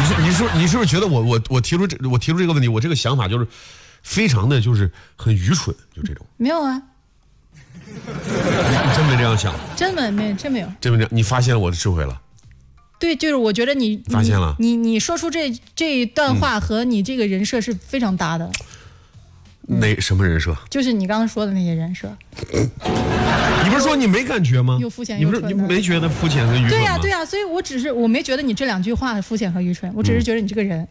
你是不是觉得我提出这个问题，我这个想法就是非常的就是很愚蠢，就这种。 没有啊。 你真没这样想？ 真没有。真没这样， 你发现了我的智慧了。 对，就是我觉得你发现了， 你说出这一段话和你这个人设是非常搭的。 什么人设？ 就是你刚刚说的那些人设。 你不是说你没感觉吗？ 又肤浅又蠢的。 你没觉得肤浅和愚蠢吗？ 对呀，所以我没觉得你这2句话肤浅和愚蠢，我只是觉得你这个人。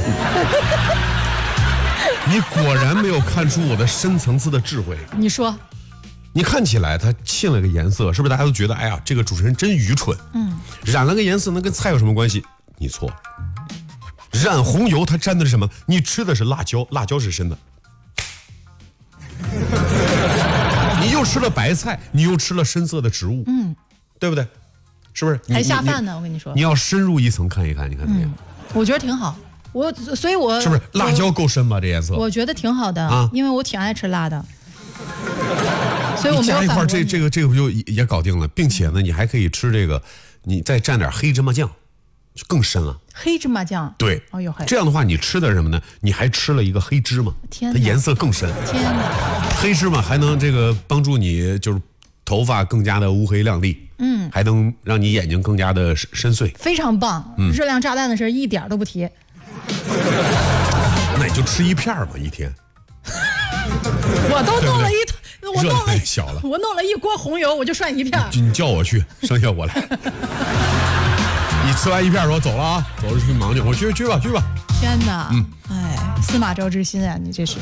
你果然没有看出我的深层次的智慧。 你说。 你看起来他沁了个颜色，是不是大家都觉得哎呀这个主持人真愚蠢？染了个颜色那跟菜有什么关系？你错。染红油它沾的是什么？你吃的是辣椒，辣椒是深的。你又吃了白菜，你又吃了深色的植物，对不对？是不是？ 还下饭呢，我跟你说。 你要深入一层看一看，你看怎么样？ 我觉得挺好。所以我是不是辣椒够深吧？这颜色我觉得挺好的因为我挺爱吃辣的。所以我没有加一块这个不就也搞定了，并且呢，你还可以吃这个，你再蘸点黑芝麻酱，就更深了。 黑芝麻酱， 对，这样的话你吃的是什么呢？你还吃了一个黑芝麻，它颜色更深。 天哪！ 黑芝麻还能这个帮助你就是头发更加的乌黑亮丽，还能让你眼睛更加的深邃， 非常棒。热量炸弹的事一点都不提。 那你就吃一片吧，一天。 我都弄了我弄了一锅红油，我就涮一片。 你叫我去，剩下我来。你吃完一片说走了啊，走了去忙去，我去吧。 天哪，司马昭之心啊，你这是。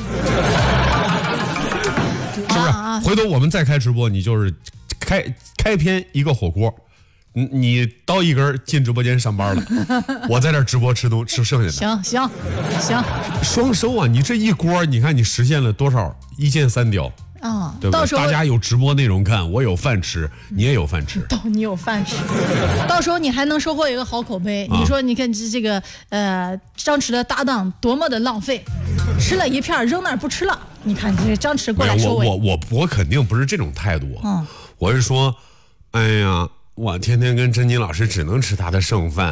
是不是？回头我们再开直播，你就是开篇一个火锅，你叨一根进直播间上班了，我在这直播吃剩下的。 行， 双收啊！你这一锅，你看你实现了多少一箭三雕对不对？ 到时候大家有直播内容看，我有饭吃，你也有饭吃。 你有饭吃，到时候你还能收获一个好口碑。你说，你看这个张弛的搭档多么的浪费，吃了一片扔那儿不吃了。你看这张弛过来收尾。 我肯定不是这种态度。我是说，哎呀，我天天跟珍妮老师只能吃她的剩饭。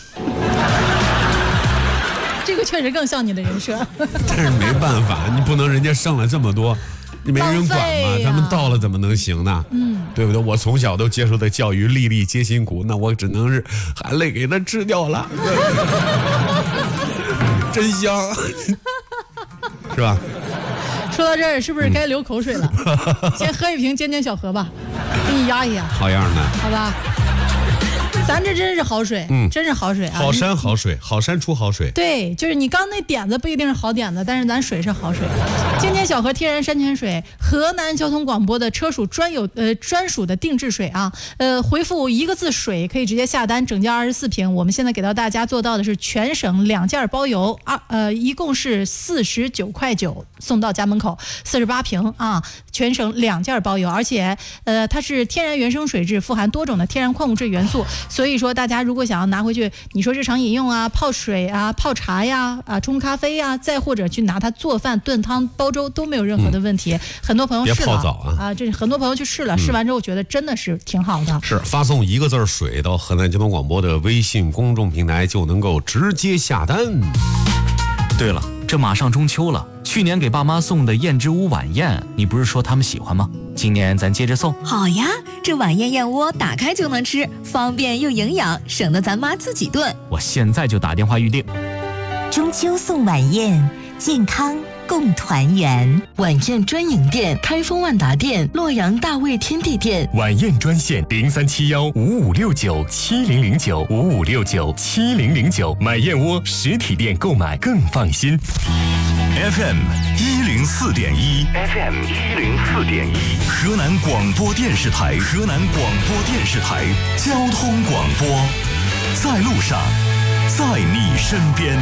这个确实更像你的人设。 但是没办法，你不能人家剩了这么多。你没人管嘛，他们到了怎么能行呢？对不对？我从小都接受的教育，粒粒皆辛苦，那我只能是含泪给他吃掉了。真香，是吧？ 说到这儿，是不是该流口水了？先喝一瓶尖尖小河吧，给你压一压。 好样的， 好吧。咱这真是好水，真是好水啊！ 好山好水，好山出好水。 对，就是你刚那点子不一定是好点子，但是咱水是好水。尖尖小河天然山泉水，河南交通广播的车属专属的定制水啊。回复一个字水可以直接下单，整件24瓶。我们现在给到大家做到的是全省2件包邮一共是49.9块，送到家门口，48瓶啊，全省2件包邮，而且它是天然原生水质，富含多种的天然矿物质元素。所以说大家如果想要拿回去，你说日常饮用啊，泡水啊，泡茶呀，冲咖啡呀，再或者去拿它做饭、炖汤、煲粥都没有任何的问题。很多朋友试了，别泡澡啊，这是很多朋友去试了，试完之后觉得真的是挺好的。 是发送一个字水到河南交通广播的微信公众平台就能够直接下单。 对了，这马上中秋了，去年给爸妈送的燕之屋晚宴，你不是说他们喜欢吗？今年咱接着送。 好呀，这晚宴燕窝打开就能吃，方便又营养，省得咱妈自己炖。 我现在就打电话预定。 中秋送晚宴，健康共团圆。晚宴专营店：开封万达店、洛阳大卫天地店。 晚宴专线03715569700955697009。买燕窝实体店购买更放心。 FM 104.1 FM 104.1，河南广播电视台交通广播，在路上，在你身边。